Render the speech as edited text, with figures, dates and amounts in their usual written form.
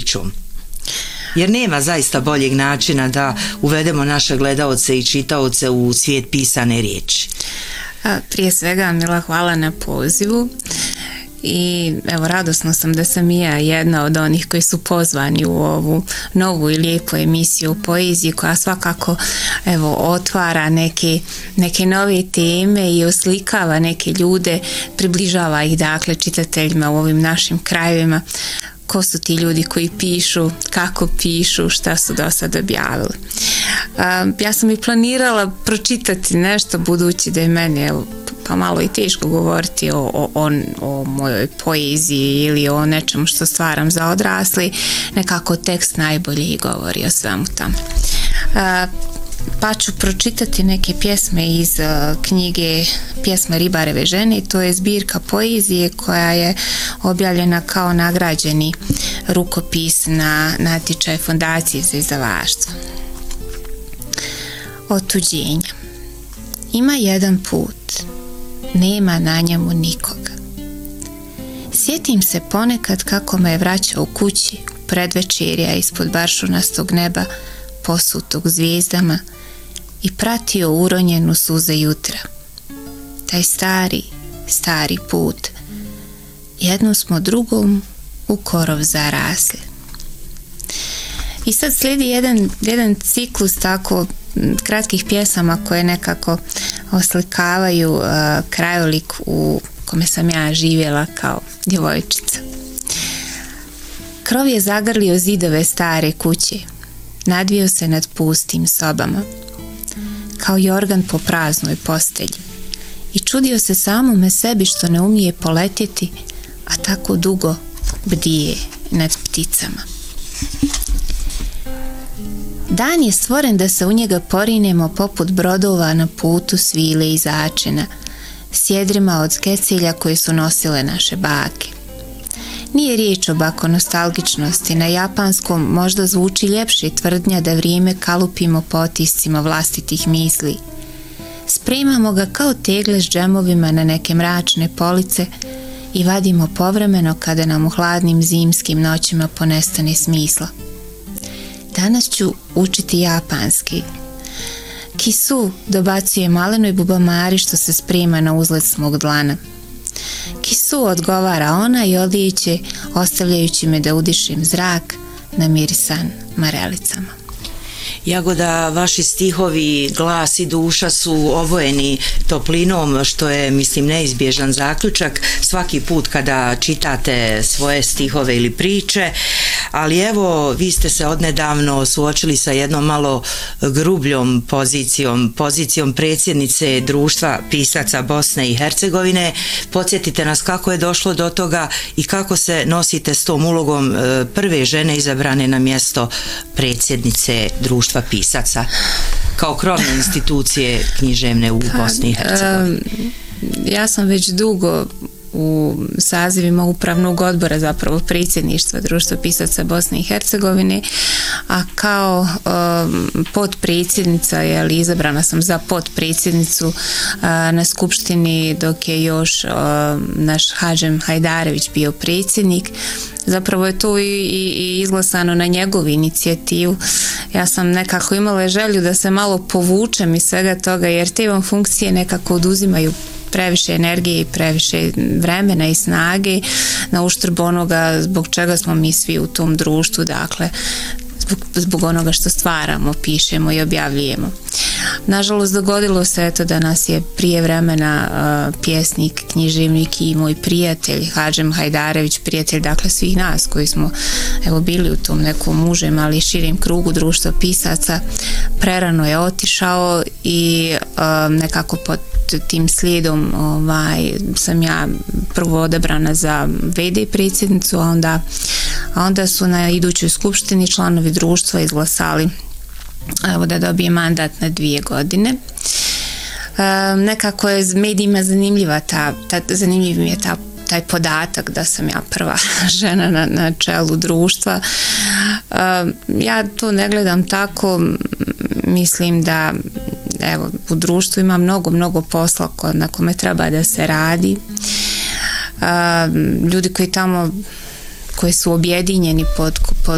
pričom. Jer nema zaista boljeg načina da uvedemo naše gledaoce i čitaoce u svijet pisane riječi. Prije svega, Mila, hvala na pozivu. I evo, radosno sam da sam i ja jedna od onih koji su pozvani u ovu novu i lijepu emisiju poezije koja svakako evo otvara neke nove teme i oslikava neke ljude, približava ih dakle čitateljima u ovim našim krajevima. Ko su ti ljudi koji pišu, kako pišu, šta su do sad objavili. Ja sam i planirala pročitati nešto budući da je meni evo, pa malo i teško govoriti o mojoj poeziji ili o nečemu što stvaram za odrasli. Nekako tekst najbolje i govori o svemu tamo. Pa ću pročitati neke pjesme iz knjige Pjesme Ribareve žene. To je zbirka poezije koja je objavljena kao nagrađeni rukopis na natječaj Fondacije za izdavaštvo. Otuđenja. Ima jedan put, nema na njemu nikoga. Sjetim se ponekad kako me je vraćao kući u predvečerja ispod baršunastog neba posutog zvijezdama i pratio uronjenu suze jutra. Taj stari put. Jednom smo drugom u korov zarasli. I sad slijedi jedan ciklus tako kratkih pjesama koje nekako oslikavaju krajolik u kome sam ja živjela kao djevojčica. Krov je zagrlio zidove stare kuće, nadvio se nad pustim sobama, kao jorgan po praznoj postelji, i čudio se samome sebi što ne umije poletjeti, a tako dugo bdije nad pticama. Dan je stvoren da se u njega porinemo poput brodova na putu svile i začina, s jedrima od skecilja koje su nosile naše bake. Nije riječ o bakonostalgičnosti, na japanskom možda zvuči ljepše tvrdnja da vrijeme kalupimo po otiscima vlastitih misli. Spremamo ga kao tegle s džemovima na neke mračne police i vadimo povremeno kada nam u hladnim zimskim noćima ponestane smisla. Danas ću učiti japanski. Kisu, dobacuje malenoj bubamari što se sprema na uzlet s mog dlana. Kisu, odgovara ona i odlijeće, ostavljajući me da udišem zrak namirisan marelicama. Jagoda, vaši stihovi, glas i duša su obojeni toplinom, što je, mislim, neizbježan zaključak svaki put kada čitate svoje stihove ili priče, ali evo, vi ste se odnedavno suočili sa jednom malo grubljom pozicijom predsjednice Društva pisaca Bosne i Hercegovine. Podsjetite nas kako je došlo do toga i kako se nosite s tom ulogom prve žene izabrane na mjesto predsjednice Društva pisaca kao krovne institucije književne u Bosni i Hercegovini. Ja sam već dugo u sazivima upravnog odbora, zapravo predsjedništva Društva pisaca Bosne i Hercegovine, a kao potpredsjednica, izabrana sam za potpredsjednicu na skupštini dok je još naš Hadžem Hajdarević bio predsjednik. Zapravo je to i izglasano na njegovu inicijativu. Ja sam nekako imala želju da se malo povučem iz svega toga, jer te vam funkcije nekako oduzimaju previše energije i previše vremena i snage na uštrb onoga zbog čega smo mi svi u tom društvu, dakle zbog onoga što stvaramo, pišemo i objavljujemo. Nažalost, dogodilo se eto da nas je prije vremena pjesnik, književnik i moj prijatelj Hadžem Hajdarević, prijatelj dakle svih nas koji smo evo bili u tom nekom užem, ali širim krugu Društva pisaca, prerano je otišao i nekako pod tim slijedom sam ja prvo odabrana za VD predsjednicu, a onda su na idućoj skupštini članovi društva izglasali da dobije mandat na 2 godine. Nekako je medijima zanimljiv mi je taj podatak da sam ja prva žena na čelu društva. Ja to ne gledam tako, mislim da evo, u društvu ima mnogo posla na kome treba da se radi. Ljudi koji su objedinjeni pod